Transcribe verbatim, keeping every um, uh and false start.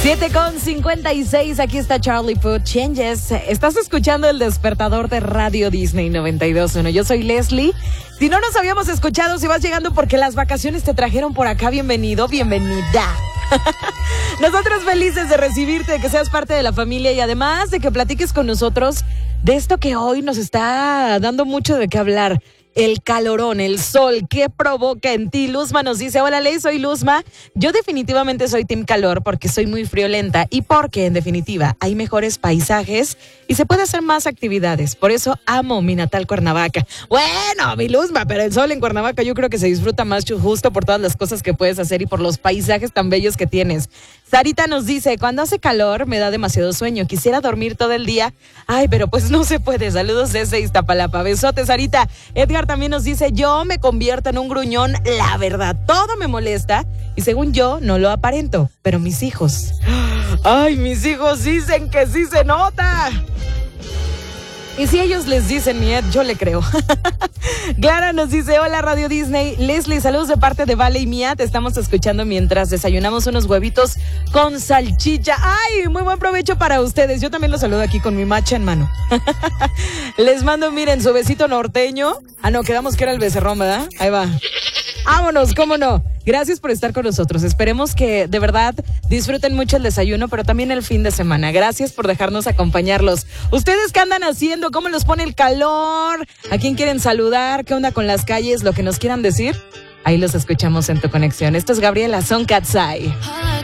siete con cincuenta y seis, aquí está Charlie Puth, Changes. Estás escuchando el despertador de Radio Disney noventa y dos punto uno. Yo soy Leslie. Si no nos habíamos escuchado, si vas llegando porque las vacaciones te trajeron por acá, bienvenido, bienvenida. Nosotros felices de recibirte, de que seas parte de la familia y además de que platiques con nosotros de esto que hoy nos está dando mucho de qué hablar. El calorón, el sol, ¿qué provoca en ti? Luzma nos dice, hola Ley, soy Luzma. Yo definitivamente soy team calor porque soy muy friolenta y porque en definitiva hay mejores paisajes y se puede hacer más actividades. Por eso amo mi natal Cuernavaca. Bueno, mi Luzma, pero el sol en Cuernavaca yo creo que se disfruta más justo por todas las cosas que puedes hacer y por los paisajes tan bellos que tienes. Sarita nos dice, cuando hace calor me da demasiado sueño, quisiera dormir todo el día. Ay, pero pues no se puede. Saludos desde Iztapalapa. Besote, Sarita. Edgar también nos dice, yo me convierto en un gruñón, la verdad, todo me molesta y según yo no lo aparento, pero mis hijos, ay, mis hijos dicen que sí se nota. Y si ellos les dicen Niet, yo le creo. Clara nos dice, hola Radio Disney. Leslie, saludos de parte de Vale y Mía. Te estamos escuchando mientras desayunamos unos huevitos con salchicha. ¡Ay! Muy buen provecho para ustedes. Yo también los saludo aquí con mi macha en mano. Les mando, miren, su besito norteño. Ah, no, quedamos que era el becerrón, ¿verdad? Ahí va. Vámonos, cómo no. Gracias por estar con nosotros. Esperemos que de verdad disfruten mucho el desayuno, pero también el fin de semana. Gracias por dejarnos acompañarlos. ¿Ustedes qué andan haciendo? ¿Cómo los pone el calor? ¿A quién quieren saludar? ¿Qué onda con las calles? Lo que nos quieran decir. Ahí los escuchamos en Tu Conexión. Esto es Gabriela Son Katsai.